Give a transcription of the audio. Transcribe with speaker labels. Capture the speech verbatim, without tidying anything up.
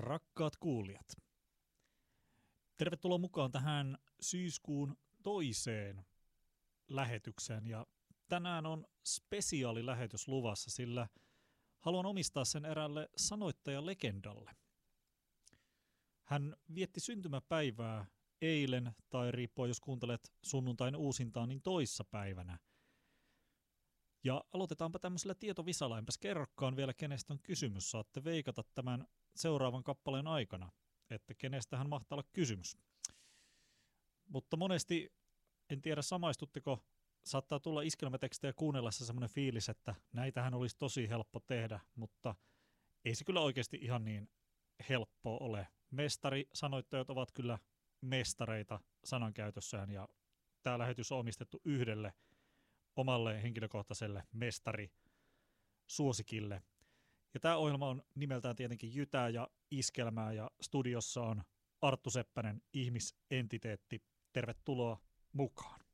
Speaker 1: Rakkaat kuulijat, tervetuloa mukaan tähän syyskuun toiseen lähetykseen. Ja tänään on spesiaalilähetys luvassa, sillä haluan omistaa sen eräälle sanoittajalegendalle. Hän vietti syntymäpäivää eilen, tai riippuen jos kuuntelet sunnuntain uusintaan, niin toissa päivänä. Ja aloitetaanpa tämmöisellä tietovisalla. Enpäs kerrokaan vielä, kenestä on kysymys. Saatte veikata tämän seuraavan kappaleen aikana, että kenestähän mahtaa olla kysymys. Mutta monesti, en tiedä samaistutteko, saattaa tulla iskelmätekstejä kuunnellessa semmoinen fiilis, että näitähän olisi tosi helppo tehdä, mutta ei se kyllä oikeasti ihan niin helppoa ole. Mestari-sanoittajat ovat kyllä mestareita sanankäytössään, ja tämä lähetys on omistettu yhdelle omalle henkilökohtaiselle mestari-suosikille. Ja tämä ohjelma on nimeltään tietenkin Jytää ja Iskelmää, ja studiossa on Arttu Seppänen, ihmisentiteetti. Tervetuloa mukaan.